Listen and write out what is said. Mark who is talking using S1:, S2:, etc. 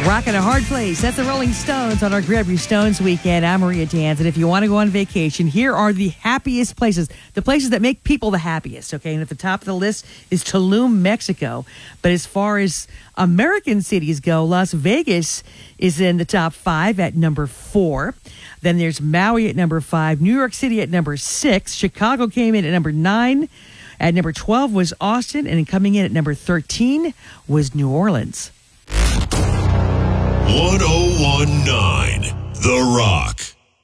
S1: Rocking a hard place. That's the Rolling Stones on our Grab Your Stones weekend. I'm Maria Tanz, and if you want to go on vacation, here are the happiest places, the places that make people the happiest, okay? And at the top of the list is Tulum, Mexico. But as far as American cities go, Las Vegas is in the top 5 at number 4. Then there's Maui at number 5, New York City at number 6, Chicago came in at number 9. At number 12 was Austin, and coming in at number 13 was New Orleans.
S2: 1019 The Rock.